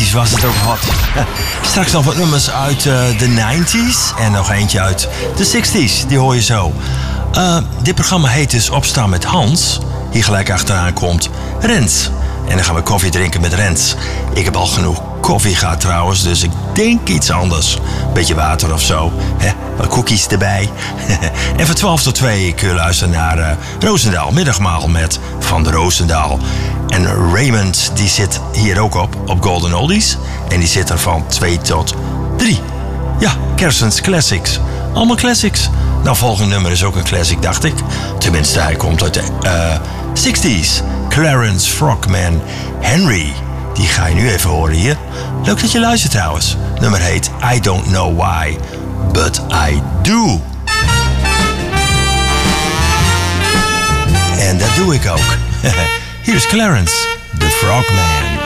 90s was het ook hot. Straks nog wat nummers uit de 90s en nog eentje uit de 60s. Die hoor je zo. Dit programma heet dus Opstaan met Hans. Hier gelijk achteraan komt Rens. En dan gaan we koffie drinken met Rens. Ik heb al genoeg koffie gehad trouwens, dus ik denk iets anders. Beetje water of zo. Wat koekjes erbij. En van 12 tot 2 kun je luisteren naar Roosendaal. Middagmaal met Van der Roosendaal. En Raymond die zit hier ook op Golden Oldies. En die zit er van 2 tot 3. Ja, Kersens Classics. Allemaal classics. Nou, volgende nummer is ook een classic, dacht ik. Tenminste, hij komt uit de 60s. Clarence Frogman Henry. Die ga je nu even horen hier. Leuk dat je luistert trouwens. Nummer heet I Don't Know Why, But I Do. En dat doe ik ook. Hier is Clarence, the Frogman.